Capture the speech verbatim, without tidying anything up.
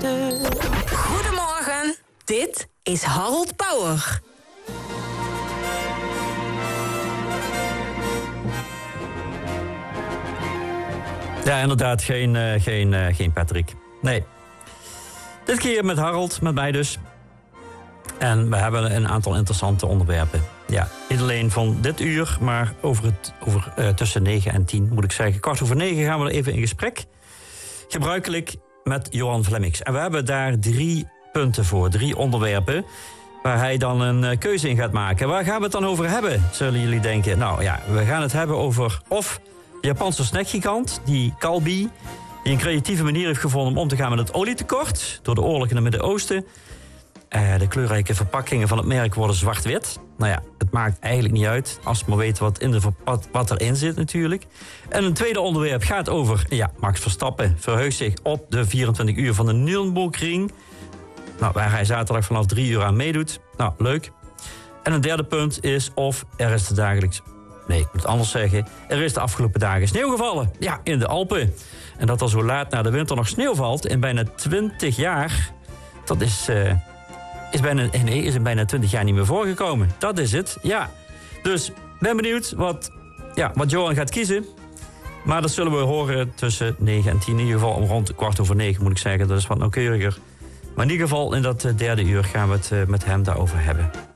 Goedemorgen, dit is Harold Pauwer. Ja, inderdaad, geen, uh, geen, uh, geen Patrick. Nee. Dit keer met Harold, met mij dus. En we hebben een aantal interessante onderwerpen. Ja, niet alleen van dit uur, maar over het, over, uh, tussen negen en tien, moet ik zeggen. Kwart over negen gaan we er even in gesprek. Gebruikelijk met Johan Flemmix. En we hebben daar drie punten voor, drie onderwerpen, waar hij dan een uh, keuze in gaat maken. Waar gaan we het dan over hebben, zullen jullie denken? Nou ja, we gaan het hebben over of de Japanse snackgigant, die Calbee, die een creatieve manier heeft gevonden om om te gaan met het olietekort door de oorlog in het Midden-Oosten. Uh, de kleurrijke verpakkingen van het merk worden zwart-wit. Nou ja, het maakt eigenlijk niet uit, als we maar weten wat, in de verpak- wat erin zit natuurlijk. En een tweede onderwerp gaat over, ja, Max Verstappen verheugt zich op de vierentwintig uur van de Nürburgring. Nou, waar hij zaterdag vanaf drie uur aan meedoet. Nou, leuk. En een derde punt is of er is de dagelijks... Nee, ik moet het anders zeggen. Er is de afgelopen dagen sneeuw gevallen. Ja, in de Alpen. En dat er zo laat na de winter nog sneeuw valt in bijna twintig jaar... Dat is... Uh, Is, bijna, nee, is in bijna twintig jaar niet meer voorgekomen. Dat is het, ja. Dus ben benieuwd wat, ja, wat Johan gaat kiezen. Maar dat zullen we horen tussen negen en tien. In ieder geval om rond kwart over negen moet ik zeggen. Dat is wat nauwkeuriger. Maar in ieder geval in dat derde uur gaan we het uh, met hem daarover hebben.